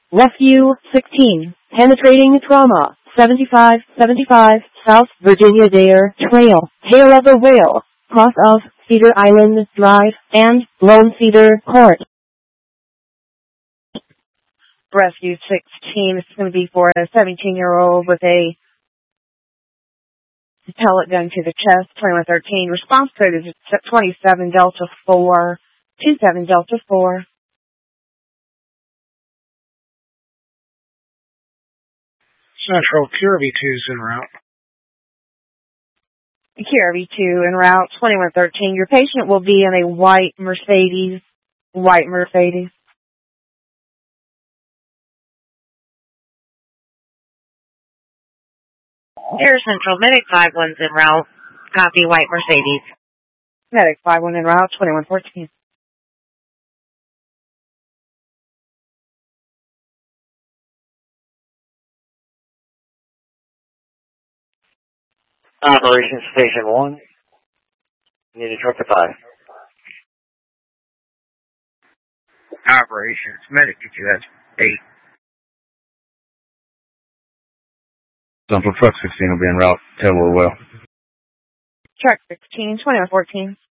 Rescue 16, penetrating trauma, 7575 South Virginia Dare Trail, Tail of the Whale, cross of Cedar Island Drive, and Lone Cedar Court. Rescue 16, this is going to be for a 17-year-old with a pellet gun to the chest, 2113. Response code is 27 Delta 4, 27 Delta 4. Central, QRV2 is en route. QRV2 en route, 2113. Your patient will be in a white Mercedes. Air Central, Medic 51's en route. Copy, white Mercedes. Medic 51 en route, 2114. Operations Station 1. Need a truck to 5. Operations Medic, get you at 8. Central Truck 16 will be en route. Tailor well. Truck 16, 2114.